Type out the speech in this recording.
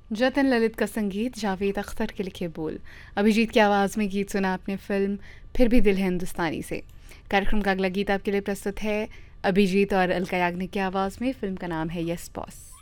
जतिन ललित का संगीत, जावेद अख्तर के लिखे बोल। अभिजीत की आवाज़ में गीत सुना आपने फिल्म फिर भी दिल है हिंदुस्तानी से। कार्यक्रम का अगला गीत आपके लिए प्रस्तुत है अभिजीत और अलका याग्निक की आवाज़ में। फिल्म का नाम है यस बॉस।